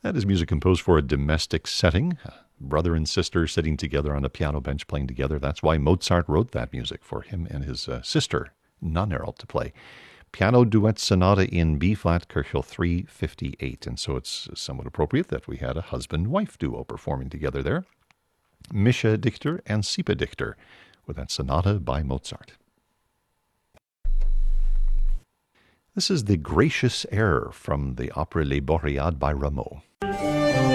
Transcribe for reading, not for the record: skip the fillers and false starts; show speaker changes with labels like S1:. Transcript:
S1: That is music composed for a domestic setting, brother and sister sitting together on a piano bench playing together. That's why Mozart wrote that music, for him and his sister, Nannerl, to play. Piano Duet Sonata in B-flat, Köchel 358. And so it's somewhat appropriate that we had a husband-wife duo performing together there. Mischa Dichter and Sipa Dichter with that sonata by Mozart. This is the Gracious Air from the opera Les Boreades by Rameau.